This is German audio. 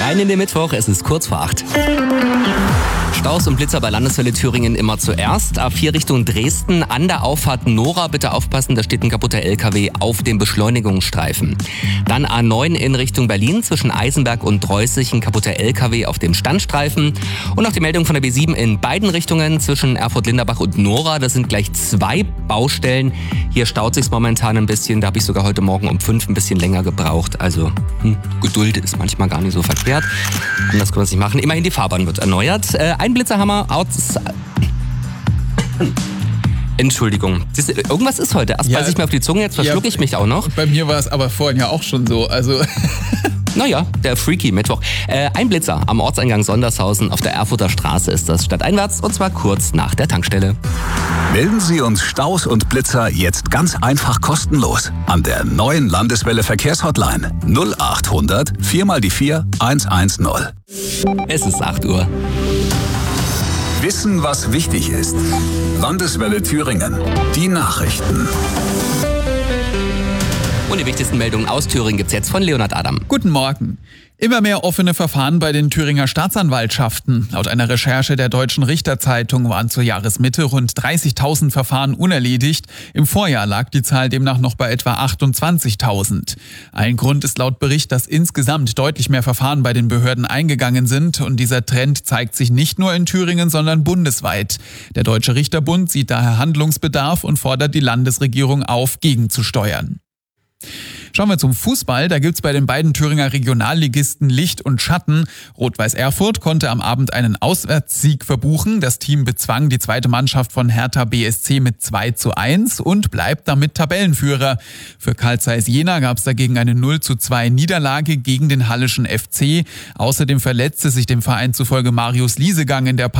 Einen in den Mittwoch, es ist kurz vor 8. Staus und Blitzer bei Landeswelle Thüringen immer zuerst. A4 Richtung Dresden an der Auffahrt Nora. Bitte aufpassen, da steht ein kaputter LKW auf dem Beschleunigungsstreifen. Dann A9 in Richtung Berlin zwischen Eisenberg und Dreußig, ein kaputter LKW auf dem Standstreifen. Und noch die Meldung von der B7 in beiden Richtungen zwischen Erfurt-Linderbach und Nora. Das sind gleich 2 Baustellen. Hier staut sich's momentan ein bisschen. Da habe ich sogar heute Morgen um 5 ein bisschen länger gebraucht. Also Geduld ist manchmal gar nicht so verkehrt. Und das können wir nicht machen. Immerhin die Fahrbahn wird erneuert. Ein Blitzerhammer Entschuldigung. Irgendwas ist heute. Erst beiß ich mir auf die Zunge, jetzt verschlucke ich mich auch noch. Bei mir war es aber vorhin ja auch schon so. Also Naja, der Freaky Mittwoch. Ein Blitzer am Ortseingang Sondershausen auf der Erfurter Straße ist das stadteinwärts und zwar kurz nach der Tankstelle. Melden Sie uns Staus und Blitzer jetzt ganz einfach kostenlos an der neuen Landeswelle Verkehrshotline 0800 4x4 110. Es ist 8 Uhr. Wissen, was wichtig ist. Landeswelle Thüringen. Die Nachrichten. Und die wichtigsten Meldungen aus Thüringen gibt's jetzt von Leonhard Adam. guten Morgen. Immer mehr offene Verfahren bei den Thüringer Staatsanwaltschaften. Laut einer Recherche der Deutschen Richterzeitung waren zur Jahresmitte rund 30.000 Verfahren unerledigt. Im Vorjahr lag die Zahl demnach noch bei etwa 28.000. Ein Grund ist laut Bericht, dass insgesamt deutlich mehr Verfahren bei den Behörden eingegangen sind. Und dieser Trend zeigt sich nicht nur in Thüringen, sondern bundesweit. Der Deutsche Richterbund sieht daher Handlungsbedarf und fordert die Landesregierung auf, gegenzusteuern. Schauen wir zum Fußball. Da gibt's bei den beiden Thüringer Regionalligisten Licht und Schatten. Rot-Weiß Erfurt konnte am Abend einen Auswärtssieg verbuchen. Das Team bezwang die zweite Mannschaft von Hertha BSC mit 2:1 und bleibt damit Tabellenführer. Für Carl Zeiss Jena gab's dagegen eine 0:2 Niederlage gegen den Halleschen FC. Außerdem verletzte sich dem Verein zufolge Marius Liesegang in der